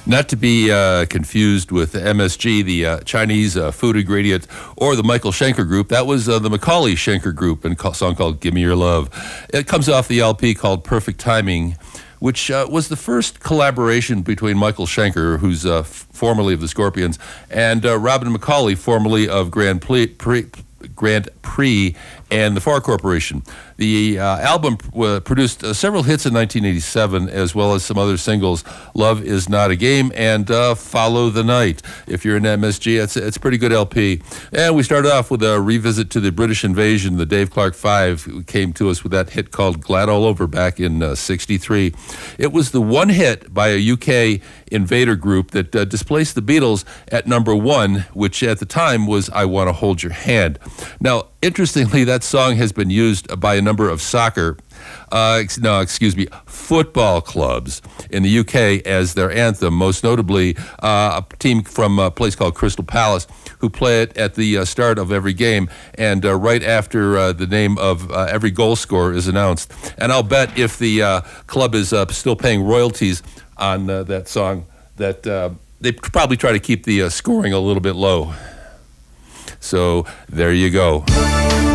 Not to be confused with MSG, the Chinese food ingredient, or the Michael Schenker Group. That was the Macaulay Schenker Group and a song called Give Me Your Love. It comes off the LP called Perfect Timing, which was the first collaboration between Michael Schenker, who's formerly of the Scorpions, and Robin McAuley, formerly of Grand Prix and the Far Corporation. The album produced several hits in 1987, as well as some other singles, Love Is Not a Game and Follow the Night. If you're in MSG, it's a pretty good LP. And we started off with a revisit to the British invasion. The Dave Clark Five who came to us with that hit called Glad All Over back in '63. It was the one hit by a UK invader group that displaced the Beatles at number one, which at the time was I Want to Hold Your Hand. Now, interestingly, that song has been used by a number of football clubs in the UK as their anthem, most notably a team from a place called Crystal Palace who play it at the start of every game and right after the name of every goal scorer is announced. And I'll bet if the club is still paying royalties on that song that they probably try to keep the scoring a little bit low. So there you go.